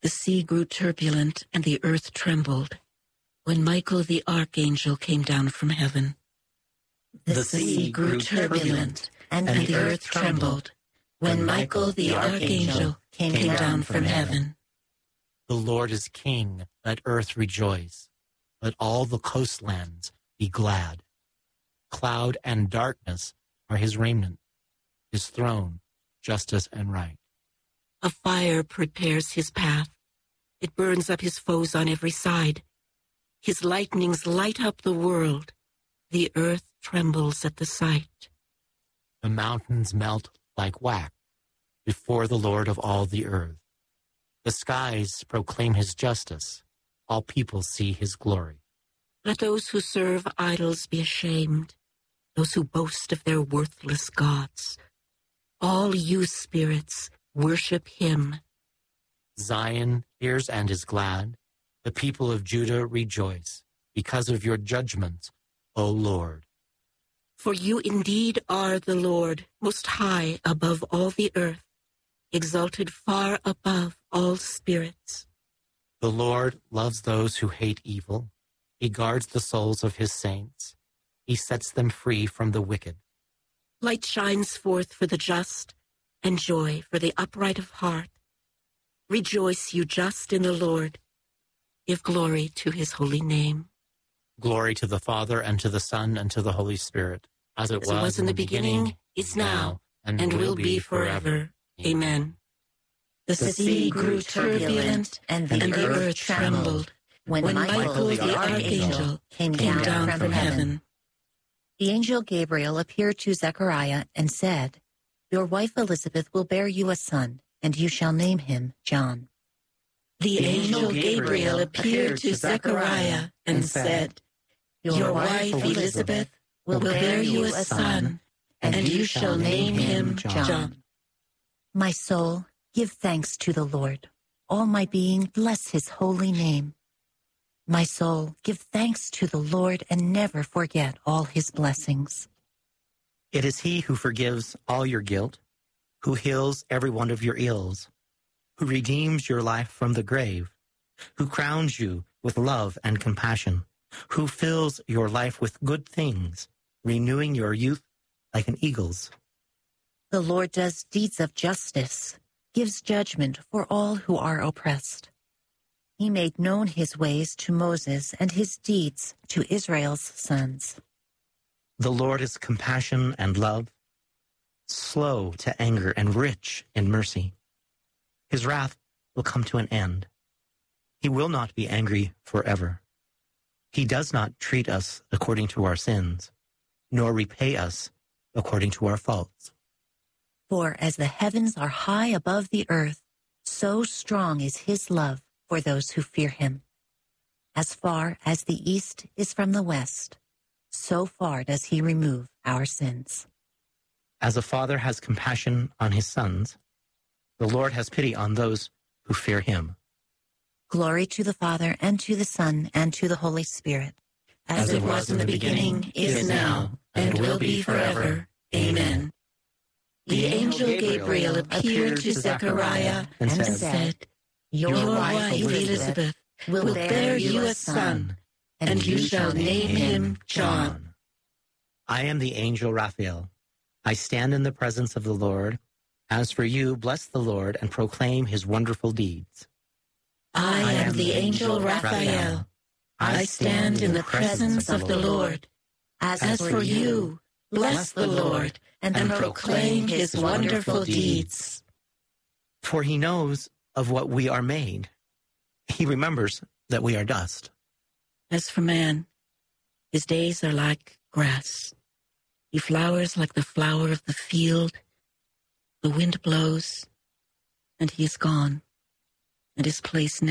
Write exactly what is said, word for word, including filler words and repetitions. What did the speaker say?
The sea grew turbulent and the earth trembled when Michael the archangel came down from heaven. The, the sea grew turbulent and, and the earth trembled when Michael the archangel came, came down from heaven. The Lord is king, let earth rejoice. Let all the coastlands be glad. Cloud and darkness are his raiment, his throne, justice and right. A fire prepares his path. It burns up his foes on every side. His lightnings light up the world. The earth trembles at the sight. The mountains melt like wax before the Lord of all the earth. The skies proclaim his justice. All people see his glory. Let those who serve idols be ashamed, those who boast of their worthless gods. All you spirits, worship him. Zion hears and is glad. The people of Judah rejoice because of your judgments, O Lord. For you indeed are the Lord, most high above all the earth, exalted far above all spirits. The Lord loves those who hate evil. He guards the souls of his saints. He sets them free from the wicked. Light shines forth for the just, and joy for the upright of heart. Rejoice, you just in the Lord. Give glory to his holy name. Glory to the Father, and to the Son, and to the Holy Spirit, as it, as was, it was in the beginning, beginning is now, and, and will be forever. Amen. The, the sea grew turbulent, and the, and the earth trembled, when, when Michael the archangel came down, down from, from heaven. heaven. The angel Gabriel appeared to Zechariah and said, Your wife Elizabeth will bear you a son, and you shall name him John. The, the angel Gabriel appeared to Zechariah and said, Your wife Elizabeth will bear you a son, and you shall name him John. My soul, give thanks to the Lord. All my being, bless his holy name. My soul, give thanks to the Lord and never forget all his blessings. It is he who forgives all your guilt, who heals every one of your ills, who redeems your life from the grave, who crowns you with love and compassion, who fills your life with good things, renewing your youth like an eagle's. The Lord does deeds of justice, gives judgment for all who are oppressed. He made known his ways to Moses and his deeds to Israel's sons. The Lord is compassion and love, slow to anger and rich in mercy. His wrath will come to an end. He will not be angry forever. He does not treat us according to our sins, nor repay us according to our faults. For as the heavens are high above the earth, so strong is his love for those who fear him. As far as the east is from the west, so far does he remove our sins. As a father has compassion on his sons, the Lord has pity on those who fear him. Glory to the Father, and to the Son, and to the Holy Spirit. As, as it was in the beginning, is now, and will be forever. Amen. The angel Gabriel appeared to Zechariah and said, Your wife Elizabeth will bear you a son, and you shall name him John. I am the angel Raphael. I stand in the presence of the Lord. As for you, bless the Lord and proclaim his wonderful deeds. I am the angel Raphael. I stand in the presence of the Lord. As for you, bless the Lord and proclaim his wonderful deeds. For he knows of what we are made. He remembers that we are dust. As for man, his days are like grass. He flowers like the flower of the field. The wind blows, and he is gone, and his place never